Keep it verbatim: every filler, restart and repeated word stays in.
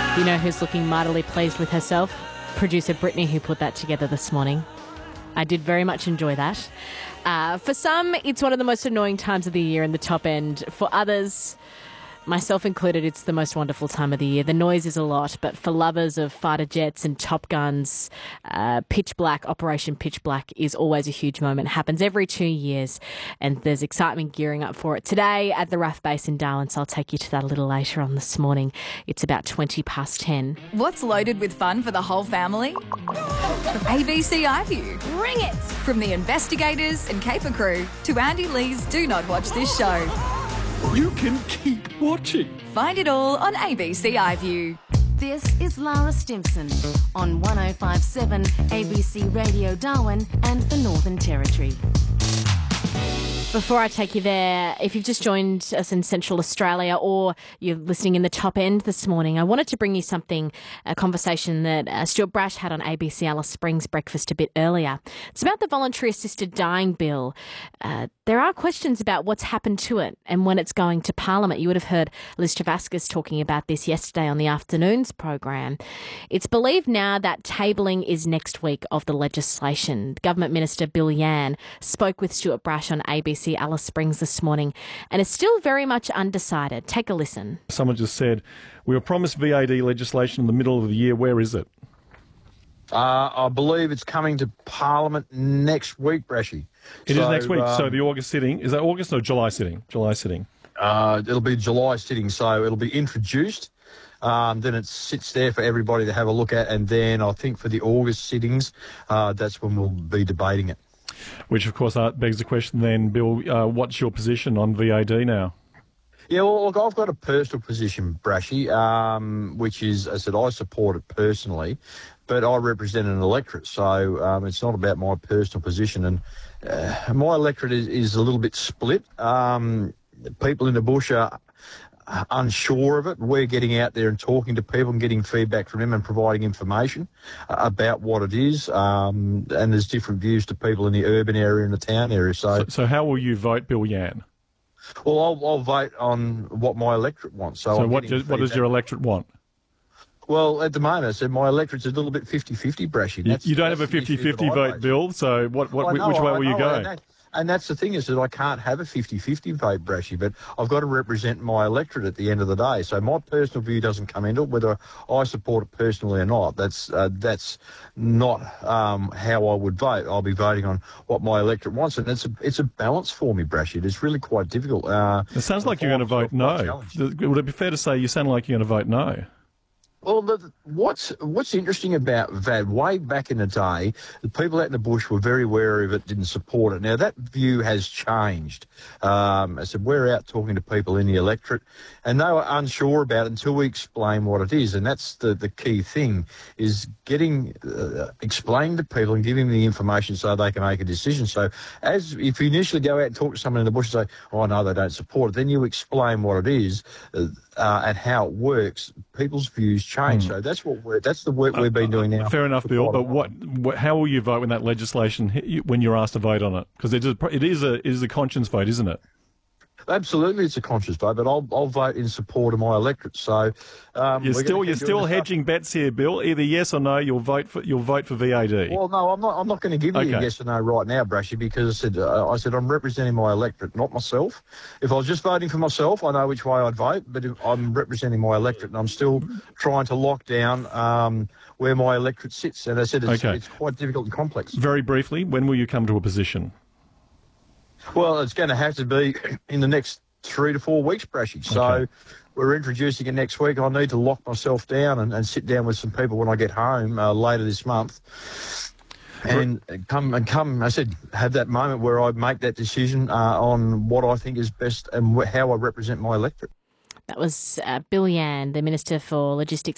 You know who's looking mightily pleased with herself? Producer Brittany, who put that together this morning. I did very much enjoy that. Uh, for some, it's one of the most annoying times of the year in the top end. For others, myself included, it's the most wonderful time of the year. The noise is a lot, but for lovers of fighter jets and Top Guns, uh, Pitch Black, Operation Pitch Black is always a huge moment. It happens every two years, and there's excitement gearing up for it. Today at the R A F base in Darwin, so I'll take you to that a little later on this morning. It's about twenty past ten. What's loaded with fun for the whole family? A B C iView. Bring it! From the investigators and caper crew to Andy Lee's Do Not Watch This Show. You can keep watching. Find it all on A B C iView. This is Lara Stimson on one oh five point seven A B C Radio Darwin and the Northern Territory. Before I take you there, if you've just joined us in Central Australia or you're listening in the top end this morning, I wanted to bring you something, a conversation that uh, Stuart Brash had on A B C Alice Springs Breakfast a bit earlier. It's about the voluntary assisted dying bill. Uh, there are questions about what's happened to it and when it's going to Parliament. You would have heard Liz Travascus talking about this yesterday on the afternoon's program. It's believed now that tabling is next week of the legislation. Government Minister Bill Yan spoke with Stuart Brash on A B C Alice Springs this morning and is still very much undecided. Take a listen. Someone just said, we were promised V A D legislation in the middle of the year. Where is it? Uh, I believe it's coming to Parliament next week, Brashy. It so, is next week. Um, so the August sitting, is that August or July sitting? July sitting. Uh, it'll be July sitting, so it'll be introduced. Um, then it sits there for everybody to have a look at, and then I think for the August sittings, uh, that's when we'll be debating it. Which, of course, uh, begs the question then, Bill, uh, what's your position on V A D now? Yeah, well, look, I've got a personal position, Brashy, um, which is, as I said, I support it personally, but I represent an electorate, so um, it's not about my personal position. And uh, my electorate is, is a little bit split. Um, people in the bush are unsure of it. We're getting out there and talking to people and getting feedback from them and providing information uh, about what it is. Um, and there's different views to people in the urban area and the town area. So, So, so how will you vote, Bill Yan? well, I'll, I'll vote on what my electorate wants. So, So I'm what, getting do, what does feedback. your electorate want? Well, at the moment, I said my electorate's a little bit fifty-fifty, Brashy. You, That's- you don't that's have a the issue fifty-fifty that I vote, raise. Bill, so what, what, I know, which way I will you know, go? And, that, and that's the thing is that I can't have a fifty-fifty vote, Brashy, but I've got to represent my electorate at the end of the day. So my personal view doesn't come into it, whether I support it personally or not. That's uh, that's not um, how I would vote. I'll be voting on what my electorate wants, and it's a, it's a balance for me, Brashy. It's really quite difficult. Uh, It sounds like you're going to vote no. Would it be fair to say you sound like you're going to vote no? Well, the, what's what's interesting about V A D, way back in the day, the people out in the bush were very wary of it, didn't support it. Now, that view has changed. Um, I said, we're out talking to people in the electorate, and they were unsure about it until we explain what it is. And that's the, the key thing, is getting, uh, explaining to people and giving them the information so they can make a decision. So as if you initially go out and talk to someone in the bush and say, oh, no, they don't support it, then you explain what it is uh, uh, and how it works, people's views change. So that's what we're, that's the work we've been doing now. Fair enough, Bill. But what, what, how will you vote when that legislation hit you, when you're asked to vote on it? Because it is, it is a, it is a conscience vote, isn't it? Absolutely, it's a conscious vote, but I'll I'll vote in support of my electorate. So um, You're we're still gonna you're keep still doing this hedging bets here, Bill. Either yes or no, you'll vote for you'll vote for V A D. stuff. Well, no, I'm not. I'm not going to give you Okay. a yes or no right now, Brashy, because I said uh, I said I'm representing my electorate, not myself. If I was just voting for myself, I know which way I'd vote, but if I'm representing my electorate, and I'm still trying to lock down um, where my electorate sits. And I said it's, Okay. it's quite difficult and complex. Very briefly, when will you come to a position? Well, it's going to have to be in the next three to four weeks, Brashy. So Okay. we're introducing it next week. I need to lock myself down and, and sit down with some people when I get home uh, later this month. And come and come, I said, have that moment where I make that decision uh, on what I think is best and wh- how I represent my electorate. That was uh, Bill Yan, the Minister for Logistics